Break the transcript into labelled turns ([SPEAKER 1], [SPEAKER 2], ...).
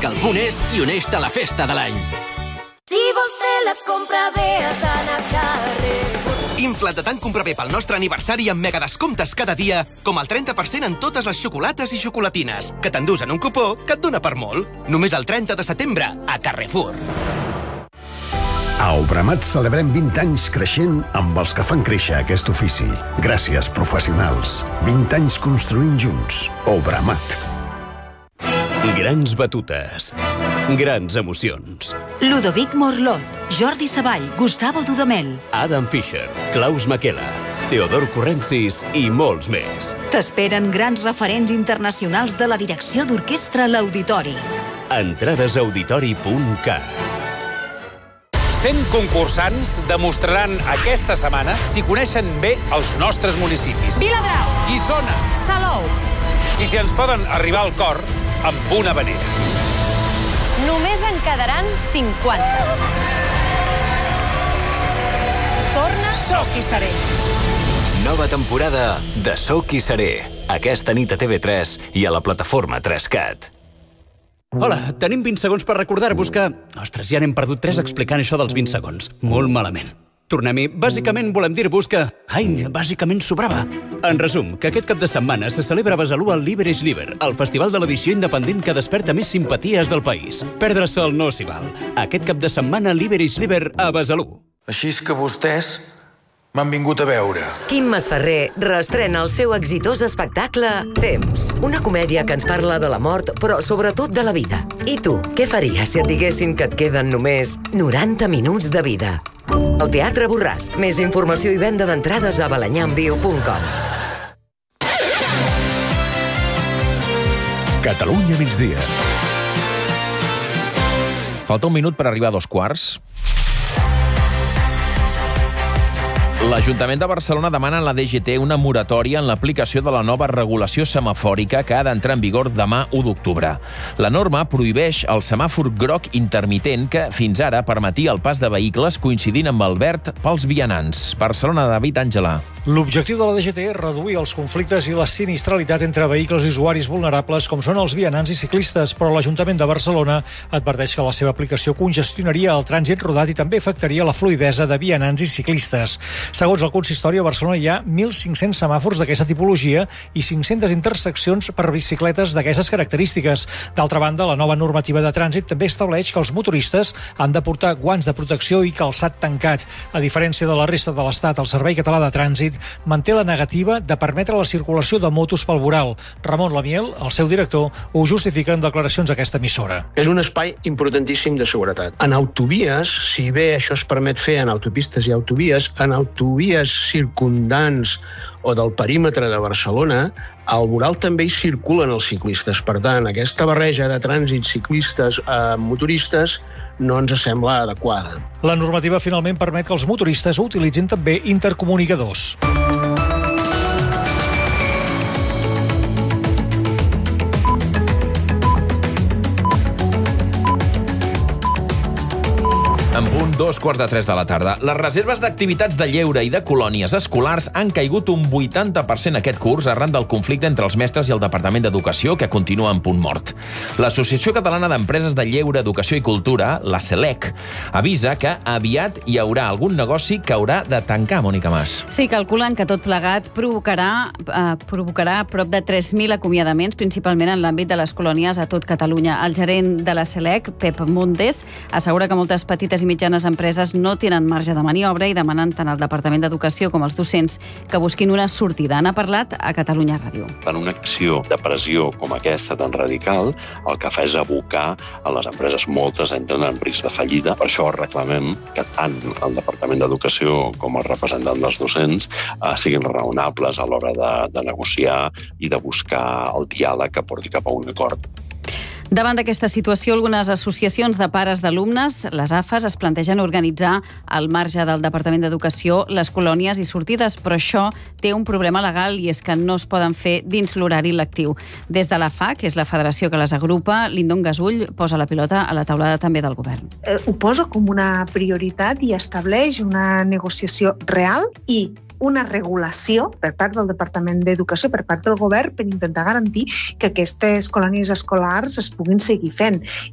[SPEAKER 1] que el punt és i uneix a la festa de l'any.
[SPEAKER 2] Si vols fer la compra bé, has d'anar a Carrefour.
[SPEAKER 3] Infla't de tant comprar bé pel nostre aniversari amb megadescomptes cada dia, com el 30% en totes les xocolates i xocolatines, que t'endús en un cupó que et dona per molt. Només el 30 de setembre, a Carrefour.
[SPEAKER 4] A Obramat celebrem 20 anys creixent amb els que fan créixer aquest ofici. Gràcies, professionals. 20 anys construint junts. Obramat.
[SPEAKER 5] Grans batutes. Grans emocions.
[SPEAKER 6] Ludovic Morlot, Jordi Savall, Gustavo Dudamel,
[SPEAKER 5] Adam Fischer, Klaus Makela, Teodor Currencis i molts més.
[SPEAKER 6] T'esperen grans referents internacionals de la direcció d'orquestra a l'Auditori.
[SPEAKER 5] Entrades a auditori.cat.
[SPEAKER 7] 100 concursants demostraran aquesta setmana si coneixen bé els nostres municipis.
[SPEAKER 6] Viladrau,
[SPEAKER 7] Guissona,
[SPEAKER 6] Salou.
[SPEAKER 7] i si ens poden arribar al cor amb una vanera.
[SPEAKER 2] Només en quedaran 50. Torna
[SPEAKER 7] Soc i seré.
[SPEAKER 1] Nova temporada de Soc i seré. Aquesta nit a TV3 i a la plataforma 3Cat.
[SPEAKER 5] Hola, tenim 20 segons per recordar-vos que... Ostres, ja n'hem perdut 3 explicant això dels 20 segons. Molt malament. Tornem-hi. Bàsicament volem dir-vos que... bàsicament sobrava. En resum, que aquest cap de setmana se celebra a Besalú el Liber és Liber, el festival de l'edició independent que desperta més simpaties del país. Perdre-se'l no s'hi val. Aquest cap de setmana Liber és Liber a Besalú.
[SPEAKER 8] Així és que vostès m'han vingut a veure.
[SPEAKER 9] Quim Masferrer reestrena el seu exitós espectacle Temps, una comèdia que ens parla de la mort, però sobretot de la vida. I tu, què faries si et diguessin que et queden només 90 minuts de vida? El Teatre Borràs. Més informació i venda d'entrades a balanyamviu.com.
[SPEAKER 10] Catalunya migdia. Falta un minut per arribar a 2:15. L'Ajuntament de Barcelona demana a la DGT una moratòria en l'aplicació de la nova regulació semafòrica que ha d'entrar en vigor demà 1 d'octubre. La norma prohibeix el semàfor groc intermitent que fins ara permetia el pas de vehicles coincidint amb el verd pels vianants. Barcelona, David Àngela.
[SPEAKER 11] L'objectiu de la DGT és reduir els conflictes i la sinistralitat entre vehicles i usuaris vulnerables com són els vianants i ciclistes, però l'Ajuntament de Barcelona adverteix que la seva aplicació congestionaria el trànsit rodat i també afectaria la fluïdesa de vianants i ciclistes. Segons el consistori, a Barcelona hi ha 1.500 semàfors d'aquesta tipologia i 500 interseccions per bicicletes d'aquestes característiques. D'altra banda, la nova normativa de trànsit també estableix que els motoristes han de portar guants de protecció i calçat tancat. A diferència de la resta de l'Estat, el Servei Català de Trànsit manté la negativa de permetre la circulació de motos pel voral. Ramon Lamiel, el seu director, ho justifica en declaracions a aquesta emissora.
[SPEAKER 12] És un espai importantíssim de seguretat. En autovies, si bé això es permet fer en autopistes i autovies, en autovies circundants o del perímetre de Barcelona, al voral també hi circulen els ciclistes. Per tant, aquesta barreja de trànsit ciclistes motoristes no ens sembla adequada.
[SPEAKER 11] La normativa finalment permet que els motoristes utilitzin també intercomunicadors.
[SPEAKER 10] En punt, 2:15 de la tarda. Les reserves d'activitats de lleure i de colònies escolars han caigut un 80% aquest curs arran del conflicte entre els mestres i el Departament d'Educació, que continua en punt mort. L'Associació Catalana d'Empreses de Lleure, Educació i Cultura, la CELEC, avisa que aviat hi haurà algun negoci que haurà de tancar, Mònica Mas.
[SPEAKER 13] Sí, calculen que tot plegat provocarà prop de 3.000 acomiadaments, principalment en l'àmbit de les colònies a tot Catalunya. El gerent de la CELEC, Pep Montes, assegura que moltes petites i mitjanes empreses no tenen marge de maniobra i demanen tant al Departament d'Educació com als docents que busquin una sortida. N'ha parlat a Catalunya Ràdio.
[SPEAKER 14] En una acció de pressió com aquesta tan radical, el que fa és abocar a les empreses, moltes entren en risc de fallida. Per això reclamem que tant el Departament d'Educació com el representant dels docents siguin raonables a l'hora de negociar i de buscar el diàleg que porti cap a un acord.
[SPEAKER 13] Davant d'aquesta situació, algunes associacions de pares d'alumnes, les AFAs, es plantegen organitzar al marge del Departament d'Educació les colònies i sortides, però això té un problema legal i és que no es poden fer dins l'horari lectiu. Des de la FA, que és la federació que les agrupa, Lindon Gasull posa la pilota a la taulada també del govern.
[SPEAKER 15] Ho posa com una prioritat i estableix una negociació real i una regulació per part del Departament d'Educació, per part del govern, per intentar garantir que aquestes colònies escolars es puguin seguir fent.